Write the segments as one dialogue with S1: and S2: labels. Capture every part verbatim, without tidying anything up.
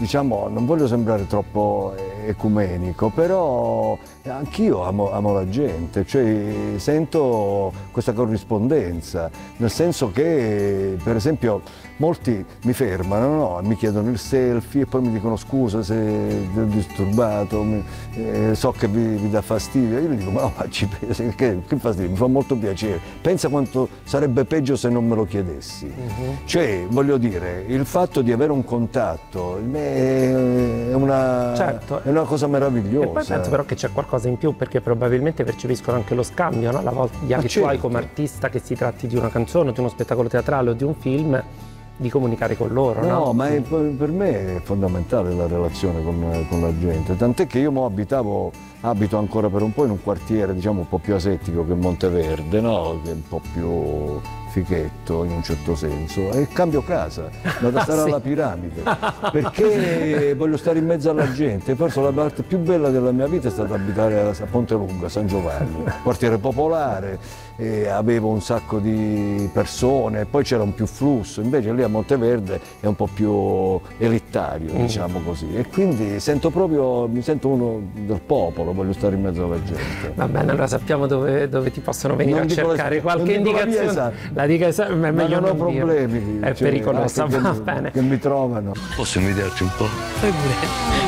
S1: diciamo, non voglio sembrare troppo ecumenico, però anch'io amo, amo la gente, cioè sento questa corrispondenza, nel senso che, per esempio, molti mi fermano, no? Mi chiedono il selfie e poi mi dicono scusa se vi ho disturbato, mi, eh, so che vi, vi dà fastidio. Io gli dico ma no, ma ci pensi, che, che fastidio, mi fa molto piacere. Pensa quanto sarebbe peggio se non me lo chiedessi. Uh-huh. Cioè, voglio dire, il fatto di avere un contatto è una,
S2: certo.
S1: è una cosa meravigliosa.
S2: E poi penso però che c'è qualcosa in più, perché probabilmente percepiscono anche lo scambio, no? La volta di anche
S1: certo.
S2: tu hai come artista, che si tratti di una canzone, di uno spettacolo teatrale o di un film, di comunicare con loro, no?
S1: No, ma è, per me è fondamentale la relazione con, con la gente, tant'è che io mo abitavo, abito ancora per un po' in un quartiere diciamo un po' più asettico che Monteverde, no? Che è un po' più fichetto in un certo senso, e cambio casa, vado a stare
S2: sì.
S1: alla Piramide, perché voglio stare in mezzo alla gente. Forse la parte più bella della mia vita è stata abitare a Ponte Lunga, San Giovanni, quartiere popolare, e avevo un sacco di persone, poi c'era un più flusso, invece lì a Monteverde è un po' più elitario, mm. diciamo così, e quindi sento proprio, mi sento uno del popolo, voglio stare in mezzo alla gente.
S2: Va bene, allora sappiamo dove, dove ti possono venire
S1: non
S2: a cercare, qualche indicazione. La dica esatto, ma è meglio non ho
S1: problemi,
S2: è
S1: cioè,
S2: pericolosa, va
S1: che,
S2: bene.
S1: Che mi trovano.
S3: Posso invidiarti un po'?
S2: Fai pure.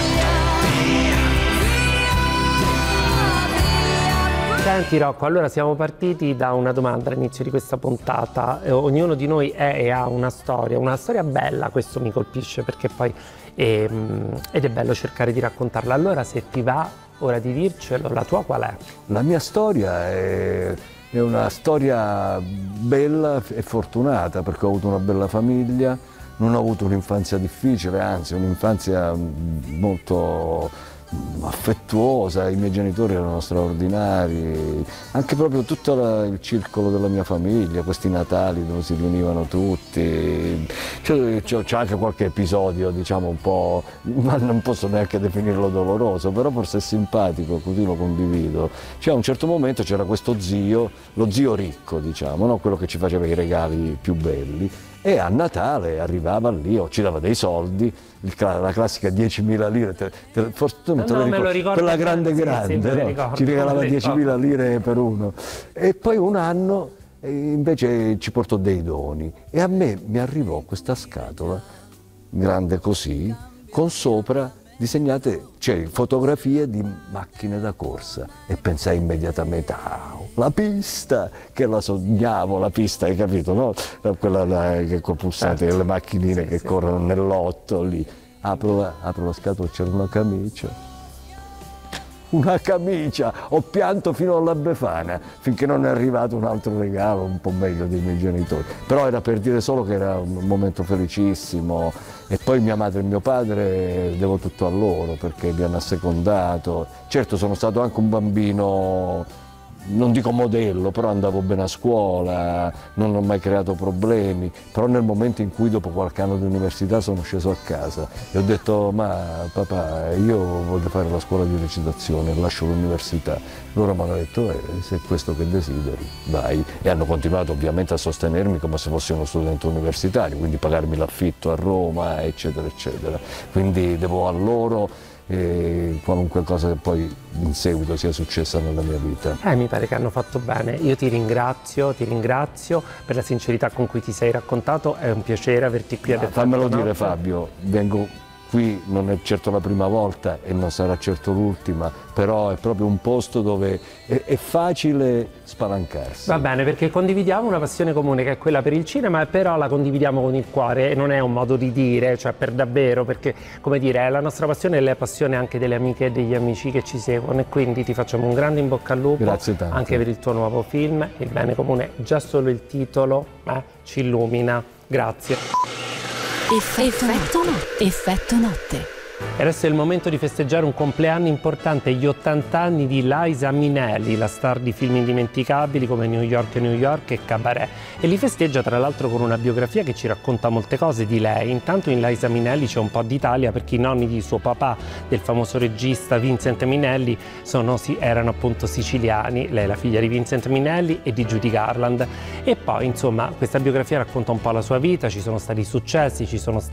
S2: Senti Rocco, allora siamo partiti da una domanda all'inizio di questa puntata. Eh, ognuno di noi è e ha una storia, una storia bella, questo mi colpisce perché poi è, ed è bello cercare di raccontarla. Allora se ti va ora di dircelo, la tua qual è?
S1: La mia storia è... È una storia bella e fortunata perché ho avuto una bella famiglia, non ho avuto un'infanzia difficile, anzi un'infanzia molto affettuosa, i miei genitori erano straordinari, anche proprio tutto la, il circolo della mia famiglia, questi Natali dove si riunivano tutti, c'è, c'è, c'è anche qualche episodio diciamo un po', ma non posso neanche definirlo doloroso, però forse è simpatico, così lo condivido. Cioè a un certo momento c'era questo zio, lo zio ricco diciamo, no? Quello che ci faceva i regali più belli, e a Natale arrivava lì o ci dava dei soldi, il, la classica diecimila lire, te, te, forse tu non te
S2: no,
S1: lo ricordi, quella grande
S2: sì,
S1: grande,
S2: sì,
S1: no?
S2: ricordo,
S1: Ci regalava diecimila lire per uno. E poi un anno eh, invece ci portò dei doni e a me mi arrivò questa scatola grande così, con sopra disegnate, cioè fotografie di macchine da corsa, e pensai immediatamente, ah, la pista, che la sognavo, la pista, hai capito, no? Quella là, che compulsate, certo. Le macchinine sì, che sì. corrono nell'otto lì. Apro la, apro la scatola, c'era una camicia. Una camicia, ho pianto fino alla Befana finché non è arrivato un altro regalo un po' meglio dei miei genitori, però era per dire solo che era un momento felicissimo. E poi mia madre e mio padre devo tutto a loro perché mi hanno assecondato. Certo sono stato anche un bambino, non dico modello, però andavo bene a scuola, non ho mai creato problemi, però nel momento in cui dopo qualche anno di università sono sceso a casa e ho detto ma papà io voglio fare la scuola di recitazione, lascio l'università. Loro mi hanno detto eh, se è questo che desideri vai, e hanno continuato ovviamente a sostenermi come se fossi uno studente universitario, quindi pagarmi l'affitto a Roma eccetera eccetera, quindi devo a loro e qualunque cosa che poi in seguito sia successa nella mia vita.
S2: Eh, mi pare che hanno fatto bene. Io ti ringrazio, ti ringrazio per la sincerità con cui ti sei raccontato, è un piacere averti qui.
S1: Ah, fammelo dire Fabio, vengo qui, non è certo la prima volta e non sarà certo l'ultima, però è proprio un posto dove è, è facile spalancarsi.
S2: Va bene, perché condividiamo una passione comune che è quella per il cinema, però la condividiamo con il cuore e non è un modo di dire, cioè per davvero, perché come dire, è la nostra passione e la passione anche delle amiche e degli amici che ci seguono, e quindi ti facciamo un grande in bocca al lupo.
S1: Grazie tanto.
S2: Anche per il tuo nuovo film, Il bene comune, già solo il titolo eh, ci illumina. Grazie.
S4: Effetto notte. Effetto notte.
S2: E adesso è il momento di festeggiare un compleanno importante, gli ottanta anni di Liza Minnelli, la star di film indimenticabili come New York, New York e Cabaret. E li festeggia tra l'altro con una biografia che ci racconta molte cose di lei. Intanto in Liza Minnelli c'è un po' d'Italia, perché i nonni di suo papà, del famoso regista Vincent Minnelli, sono, erano appunto siciliani. Lei è la figlia di Vincent Minnelli e di Judy Garland. E poi insomma questa biografia racconta un po' la sua vita, ci sono stati successi, ci sono stati